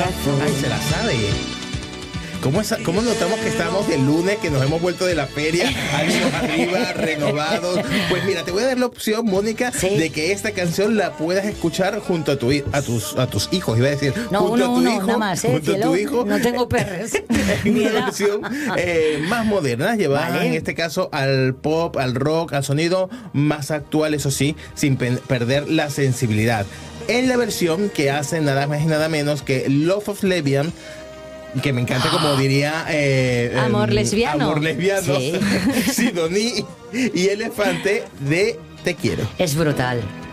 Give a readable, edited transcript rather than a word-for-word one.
azul. Ay, se la sabe. ¿Cómo notamos que estamos el lunes, que nos hemos vuelto de la feria, ánimos arriba, renovados? Pues mira, te voy a dar la opción, Mónica, de que esta canción la puedas escuchar junto a tus hijos. Iba a decir, No, junto a tu hijo, nada más, junto a tu hijo. No tengo perros. En una versión más moderna, llevada en este caso al pop, al rock, al sonido más actual, eso sí, sin perder la sensibilidad. En la versión que hace nada más y nada menos que Love of Lesbian, que me encanta, como diría Amor lesbiano. Amor lesbiano, Sí. Sidoní y Elefante de Te Quiero. Es brutal.